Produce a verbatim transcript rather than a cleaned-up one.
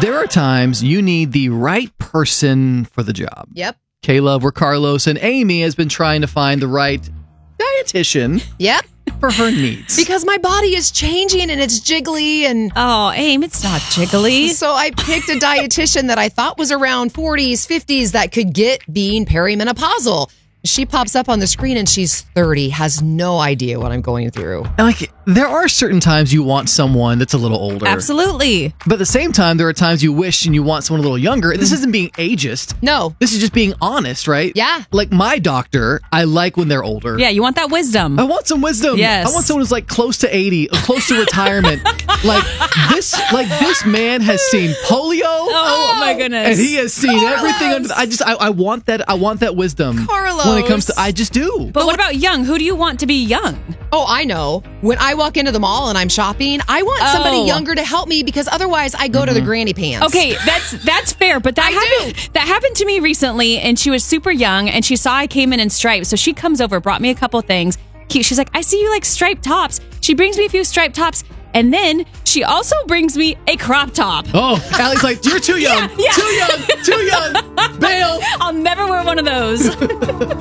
There are times you need the right person for the job. Yep. Caleb or Carlos and Amy has been trying to find the right dietitian. Yep. For her needs. Because my body is changing and it's jiggly and... Oh, Aim, it's not jiggly. So I picked a dietitian that I thought was around forties, fifties that could get being perimenopausal. She pops up on the screen and she's thirty, has no idea what I'm going through. And like, there are certain times you want someone that's a little older. Absolutely. But at the same time, there are times you wish and you want someone a little younger. And this isn't being ageist. No. This is just being honest, right? Yeah. Like my doctor, I like when they're older. Yeah, you want that wisdom. I want some wisdom. Yes. I want someone who's like close to eighty, close to retirement. like this, like this man has seen polio. Oh, my goodness. And he has seen Carlos. everything. Under the, I just, I, I want that. I want that wisdom. Carlos. When it comes to, I just do. But what about young? Who do you want to be young? Oh, I know. When I walk into the mall and I'm shopping, I want somebody Oh. younger to help me because otherwise I go Mm-hmm. to the granny pants. Okay, that's that's fair, but that I happened do. that happened to me recently, and she was super young, and she saw I came in in stripes, so she comes over, brought me a couple things. Cute. She's like, I see you like striped tops. She brings me a few striped tops, and then she also brings me a crop top. Oh, Allie's like, you're too young. Yeah, yeah. Too young. Too young. Bail. I'll never wear one of those.